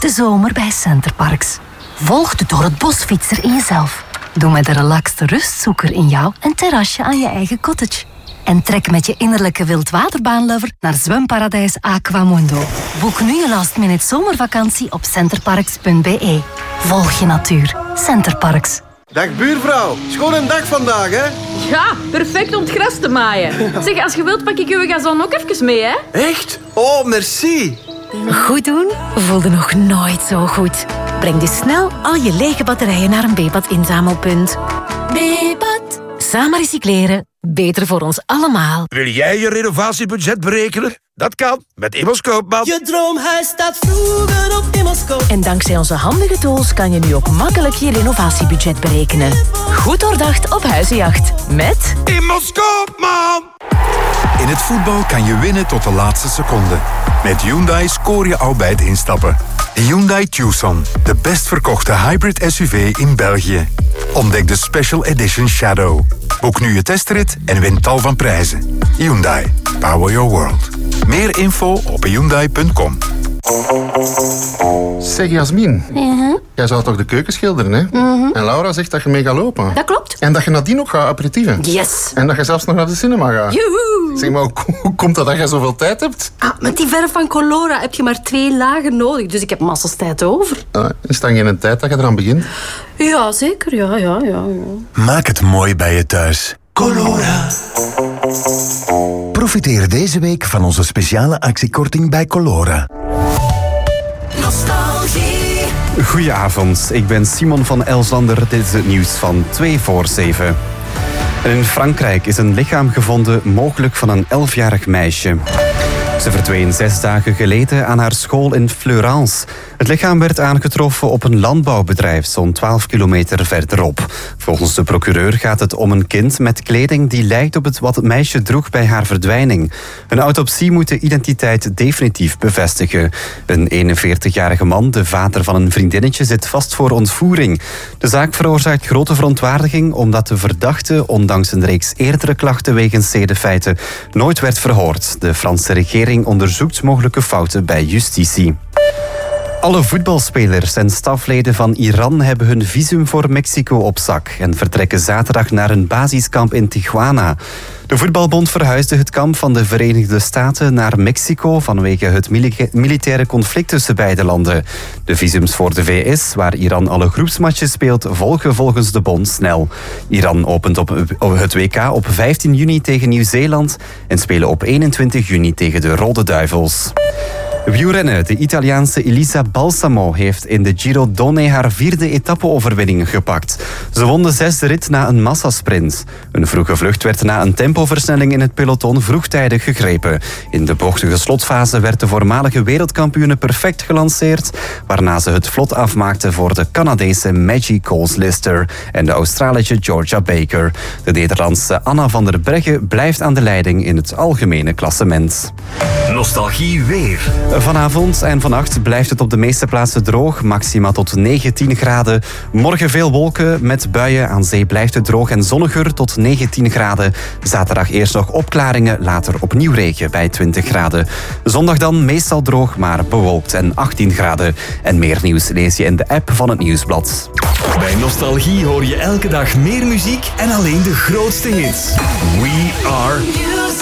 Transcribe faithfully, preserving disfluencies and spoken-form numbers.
De zomer bij Centerparks. Volg de door het bosfietser in jezelf. Doe met de relaxte rustzoeker in jou een terrasje aan je eigen cottage. En trek met je innerlijke wildwaterbaanlover naar zwemparadijs Aquamundo. Boek nu je last minute zomervakantie op centerparks punt b e. Volg je natuur. Centerparks. Dag buurvrouw, schoon een dag vandaag, hè? Ja, perfect om het gras te maaien. Zeg, als je wilt pak ik uw gazon ook even mee, hè? Echt? Oh, merci. Goed doen voelde nog nooit zo goed. Breng dus snel al je lege batterijen naar een B-pad inzamelpunt. B-pad. Samen recycleren. Beter voor ons allemaal. Wil jij je renovatiebudget berekenen? Dat kan met Immers Koopman. Je droomhuis staat vroeger op Immers Koopman. En dankzij onze handige tools kan je nu ook makkelijk je renovatiebudget berekenen. Goed doordacht op huizenjacht. Met Immers Koopman. In het voetbal kan je winnen tot de laatste seconde. Met Hyundai scoor je al bij het instappen. De Hyundai Tucson, de best verkochte hybrid S U V in België. Ontdek de Special Edition Shadow. Boek nu je testrit en win tal van prijzen. Hyundai. Power your world. Meer info op hyundai punt com. Zeg Jasmin, uh-huh. jij zou toch de keuken schilderen, hè? Uh-huh. En Laura zegt dat je mee gaat lopen. Dat klopt. En dat je nadien nog gaat aperitieven. Yes. En dat je zelfs nog naar de cinema gaat. Joehoe. Zeg maar, hoe, hoe komt dat dat je zoveel tijd hebt? Ah, met die verf van Colora heb je maar twee lagen nodig, dus ik heb massas tijd over. Uh, is dan geen tijd dat je eraan begint? Ja, zeker. Ja, ja, ja, ja. Maak het mooi bij je thuis. Colora. Profiteer deze week van onze speciale actiekorting bij Colora. Nostalgie. Goedenavond, ik ben Simon van Elslander. Dit is het nieuws van twee voor zeven. En in Frankrijk is een lichaam gevonden, mogelijk van een elfjarig meisje. Ze verdween zes dagen geleden aan haar school in Fleurance. Het lichaam werd aangetroffen op een landbouwbedrijf, zo'n twaalf kilometer verderop. Volgens de procureur gaat het om een kind met kleding die lijkt op het wat het meisje droeg bij haar verdwijning. Een autopsie moet de identiteit definitief bevestigen. Een eenenveertigjarige man, de vader van een vriendinnetje, zit vast voor ontvoering. De zaak veroorzaakt grote verontwaardiging omdat de verdachte, ondanks een reeks eerdere klachten wegens zedenfeiten, nooit werd verhoord. De Franse regering onderzoekt mogelijke fouten bij justitie. Alle voetbalspelers en stafleden van Iran hebben hun visum voor Mexico op zak en vertrekken zaterdag naar een basiskamp in Tijuana. De voetbalbond verhuisde het kamp van de Verenigde Staten naar Mexico vanwege het mili- militaire conflict tussen beide landen. De visums voor de V S, waar Iran alle groepsmatches speelt, volgen volgens de bond snel. Iran opent op het W K op vijftien juni tegen Nieuw-Zeeland en spelen op eenentwintig juni tegen de Rode Duivels. Wielrennen. De Italiaanse Elisa Balsamo heeft in de Giro Donne haar vierde etappe-overwinning gepakt. Ze won de zesde rit na een massasprint. Een vroege vlucht werd na een tempoversnelling in het peloton vroegtijdig gegrepen. In de bochtige slotfase werd de voormalige wereldkampioene perfect gelanceerd, waarna ze het vlot afmaakte voor de Canadese Maggie Coles-Lister en de Australische Georgia Baker. De Nederlandse Anna van der Breggen blijft aan de leiding in het algemene klassement. Nostalgie weer. Vanavond en vannacht blijft het op de meeste plaatsen droog, maxima tot negentien graden. Morgen veel wolken met buien, aan zee blijft het droog en zonniger tot negentien graden. Zaterdag eerst nog opklaringen, later opnieuw regen bij twintig graden. Zondag dan meestal droog, maar bewolkt en achttien graden. En meer nieuws lees je in de app van het Nieuwsblad. Bij Nostalgie hoor je elke dag meer muziek en alleen de grootste hits. We are...